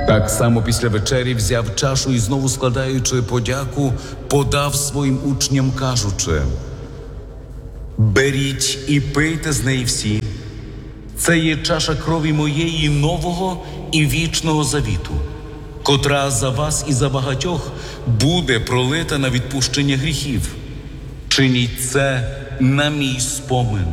Так само після вечері взяв чашу і, знову складаючи подяку, подав своїм учням, кажучи: «Беріть і пийте з неї всі. Це є чаша крові моєї нового і вічного завіту, котра за вас і за багатьох буде пролита на відпущення гріхів. Чиніть це на мій спомин».